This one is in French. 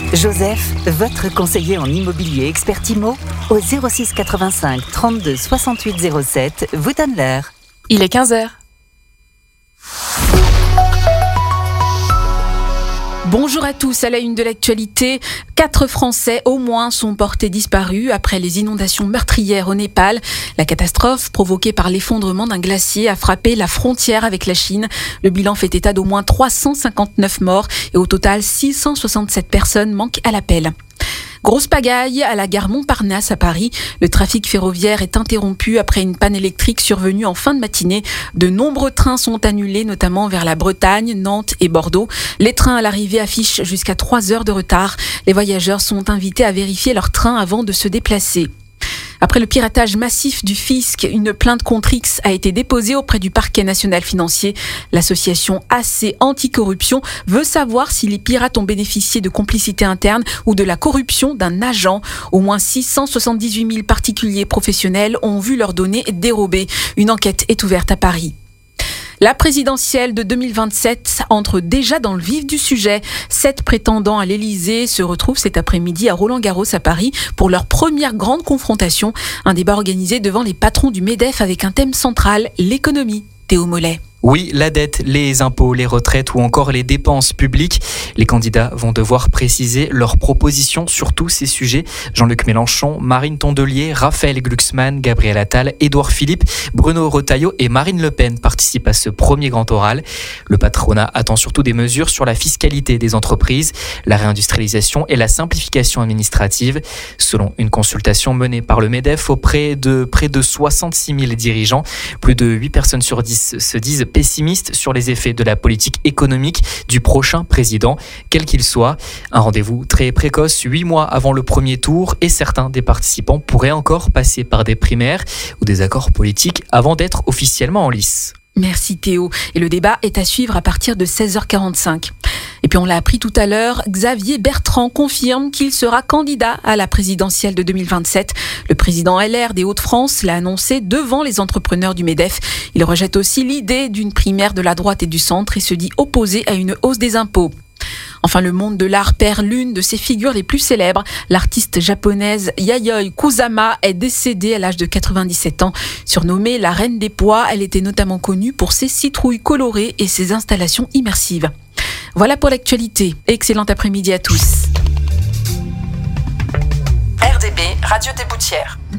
Joseph, votre conseiller en immobilier expert IMO, au 06 85 32 68 07, vous donne l'heure. Il est 15h. Bonjour à tous, à la une de l'actualité, 4 Français au moins sont portés disparus après les inondations meurtrières au Népal. La catastrophe provoquée par l'effondrement d'un glacier a frappé la frontière avec la Chine. Le bilan fait état d'au moins 359 morts et au total 667 personnes manquent à l'appel. Grosse pagaille à la gare Montparnasse à Paris. Le trafic ferroviaire est interrompu après une panne électrique survenue en fin de matinée. De nombreux trains sont annulés, notamment vers la Bretagne, Nantes et Bordeaux. Les trains à l'arrivée affichent jusqu'à 3 heures de retard. Les voyageurs sont invités à vérifier leur train avant de se déplacer. Après le piratage massif du fisc, une plainte contre X a été déposée auprès du parquet national financier. L'association AC Anticorruption veut savoir si les pirates ont bénéficié de complicité interne ou de la corruption d'un agent. Au moins 678 000 particuliers professionnels ont vu leurs données dérobées. Une enquête est ouverte à Paris. La présidentielle de 2027 entre déjà dans le vif du sujet. 7 prétendants à l'Élysée se retrouvent cet après-midi à Roland-Garros à Paris pour leur première grande confrontation. Un débat organisé devant les patrons du MEDEF avec un thème central, l'économie. Théo Mollet. Oui, la dette, les impôts, les retraites ou encore les dépenses publiques. Les candidats vont devoir préciser leurs propositions sur tous ces sujets. Jean-Luc Mélenchon, Marine Tondelier, Raphaël Glucksmann, Gabriel Attal, Édouard Philippe, Bruno Retailleau et Marine Le Pen participent à ce premier grand oral. Le patronat attend surtout des mesures sur la fiscalité des entreprises, la réindustrialisation et la simplification administrative. Selon une consultation menée par le MEDEF auprès de près de 66 000 dirigeants, plus de 8 personnes sur 10 se disent pessimistes sur les effets de la politique économique du prochain président, quel qu'il soit. Un rendez-vous très précoce, 8 mois avant le premier tour, et certains des participants pourraient encore passer par des primaires ou des accords politiques avant d'être officiellement en lice. Merci Théo. Et le débat est à suivre à partir de 16h45. Et puis on l'a appris tout à l'heure, Xavier Bertrand confirme qu'il sera candidat à la présidentielle de 2027. Le président LR des Hauts-de-France l'a annoncé devant les entrepreneurs du MEDEF. Il rejette aussi l'idée d'une primaire de la droite et du centre et se dit opposé à une hausse des impôts. Enfin, le monde de l'art perd l'une de ses figures les plus célèbres. L'artiste japonaise Yayoi Kusama est décédée à l'âge de 97 ans. Surnommée la reine des pois, elle était notamment connue pour ses citrouilles colorées et ses installations immersives. Voilà pour l'actualité. Excellent après-midi à tous. RDB, Radio des Boutières.